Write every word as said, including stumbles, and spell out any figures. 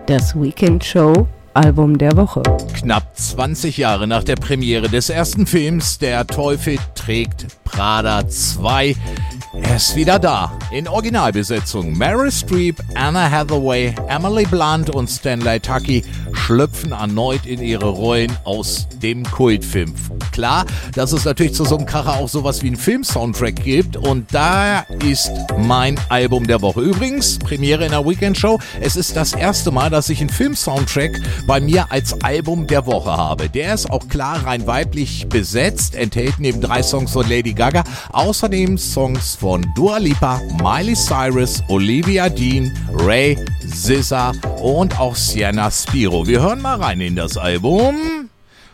Das Weekend Show Album der Woche. Knapp zwanzig Jahre nach der Premiere des ersten Films Der Teufel trägt Prada zwei. Er ist wieder da. In Originalbesetzung. Meryl Streep, Anna Hathaway, Emily Blunt und Stanley Tucci schlüpfen erneut in ihre Rollen aus dem Kultfilm. Klar, dass es natürlich zu so einem Kracher auch sowas wie einen Film-Soundtrack gibt, und da ist mein Album der Woche. Übrigens, Premiere in der Weekend Show. Es ist das erste Mal, dass ich einen Film-Soundtrack bei mir als Album der Woche habe. Der ist auch klar rein weiblich besetzt, enthält neben drei Songs von Lady Gaga außerdem Songs von Dua Lipa, Miley Cyrus, Olivia Dean, Ray, S Z A und auch Sienna Spiro. Wir hören mal rein in das Album.